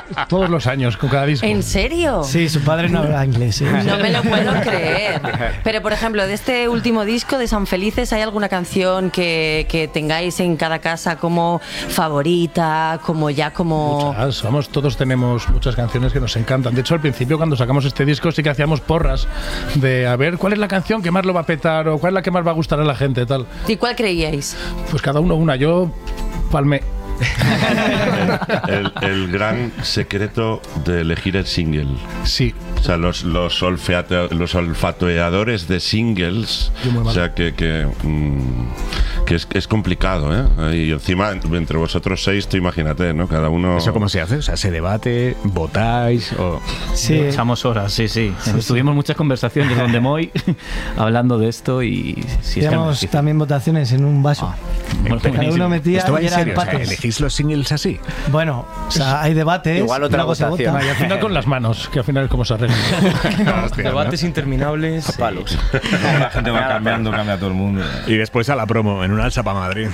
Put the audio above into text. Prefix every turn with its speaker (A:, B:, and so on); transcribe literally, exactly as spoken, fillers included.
A: Todos los años, con cada disco.
B: ¿En serio?
C: Sí, su padre no habla inglés. ¿eh?
B: No me lo puedo creer. Pero, por ejemplo, de este último disco de San Felices, ¿hay alguna canción que, que tengáis en cada casa como favorita, como ya como...?
A: Muchas, vamos, todos tenemos muchas canciones que nos encantan. De hecho, al principio, cuando sacamos este disco, sí que hacíamos porras de a ver cuál es la canción que más lo va a petar o cuál es la que más va a gustar a la gente, tal.
B: ¿Y cuál creíais?
A: Pues cada uno una. Yo palmé.
D: el, el, el gran secreto de elegir el single.
A: Sí.
D: O sea, los, los, olfato, los olfateadores de singles, o sea, que, que, mmm, que es, es complicado, ¿eh? Y encima, entre vosotros seis, tú imagínate, ¿no? Cada uno...
E: ¿Eso cómo se hace? O sea, ¿se debate? ¿Votáis? O...
C: Sí.
F: Echamos horas, sí, sí.
C: sí
F: Tuvimos
C: sí.
F: muchas conversaciones donde Moy hablando de esto y... Sí,
C: Teníamos es también votaciones en un vaso.
F: Ah, bueno,
C: cada uno metía
E: ¿Esto va
C: y
E: en
C: era
E: serio?
C: empates.
E: O sea, ¿elegís los singles así?
C: Bueno, o sea, hay debates.
G: Igual otra
C: luego se
G: votación.
C: vota.
A: Y al final con las manos, que al final es como se arregla.
E: Hostia,
H: Debates
E: ¿no?
H: interminables.
G: A palos.
H: La gente va cambiando, cambia todo el mundo.
E: Y después a la promo, en un alza para Madrid.